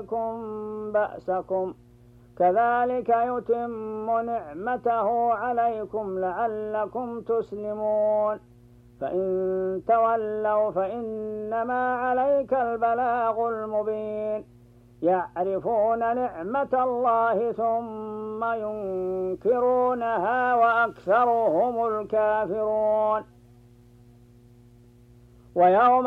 عليكم بأسكم كذلك يتم نعمته عليكم لعلكم تسلمون فإن تولوا فإنما عليك البلاغ المبين يعرفون نعمة الله ثم ينكرونها وأكثرهم الكافرون ويوم